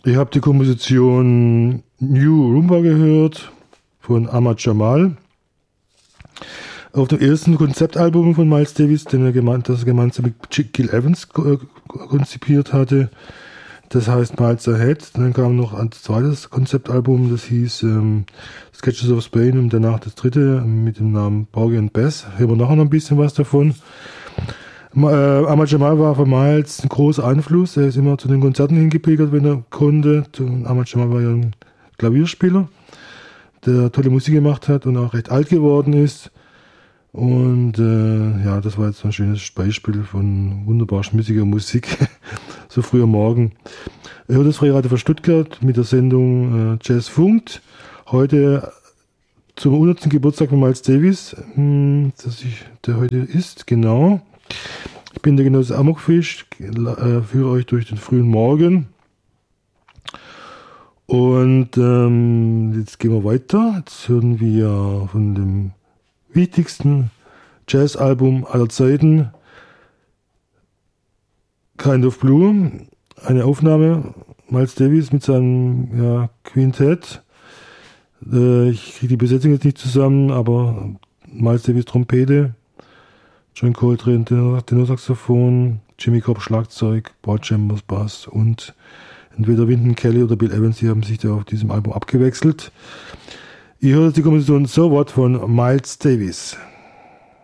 Ich habe die Komposition New Rumba gehört von Ahmad Jamal. Auf dem ersten Konzeptalbum von Miles Davis, das er gemeinsam mit Gil Evans konzipiert hatte. Das heißt Miles Ahead. Dann kam noch ein zweites Konzeptalbum, das hieß Sketches of Spain und danach das dritte mit dem Namen Porgy and Bess. Hören wir nachher noch ein bisschen was davon. Ahmad Jamal war für Miles ein großer Einfluss. Er ist immer zu den Konzerten hingepilgert, wenn er konnte. Ahmad Jamal war ja ein Klavierspieler, der tolle Musik gemacht hat und auch recht alt geworden ist. Und ja, das war jetzt ein schönes Beispiel von wunderbar schmissiger Musik, so früh am Morgen. Ich höre das Freiradio für Stuttgart mit der Sendung Jazz funkt. Heute zum 100. Geburtstag von Miles Davis, der heute ist, genau. Ich bin der Genosse Amokfisch, führe euch durch den frühen Morgen. Und jetzt gehen wir weiter. Jetzt hören wir von dem wichtigsten Jazzalbum aller Zeiten, Kind of Blue, eine Aufnahme, Miles Davis mit seinem Quintett. Ich kriege die Besetzung jetzt nicht zusammen, aber Miles Davis Trompete, John Coltrane Tenorsaxophon, Jimmy Cobb Schlagzeug, Paul Chambers Bass und entweder Wynton Kelly oder Bill Evans, die haben sich da auf diesem Album abgewechselt. Ihr hört die Komposition So What von Miles Davis.